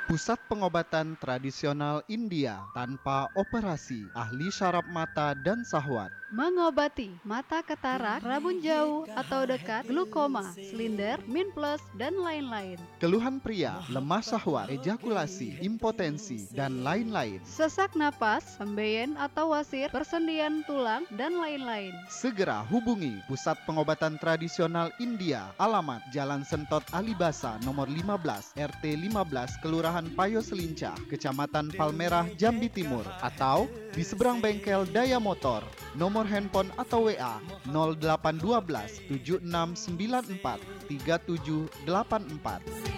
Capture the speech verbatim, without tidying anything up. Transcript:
Pusat pengobatan tradisional India tanpa operasi, ahli syaraf mata dan syahwat. Mengobati mata katarak, rabun jauh atau dekat, glukoma, silinder, min plus, dan lain-lain. Keluhan pria, lemah syahwat, ejakulasi, impotensi, dan lain-lain. Sesak napas, pembeyen atau wasir, persendian tulang, dan lain-lain. Segera hubungi Pusat Pengobatan Tradisional India, alamat Jalan Sentot Alibasa nomor lima belas, R T lima belas, Kelurahan Payo Selincah, Kecamatan Palmerah, Jambi Timur, atau di seberang bengkel Daya Motor. Nomor handphone atau W A nol delapan satu dua tujuh enam sembilan empat tiga tujuh delapan empat.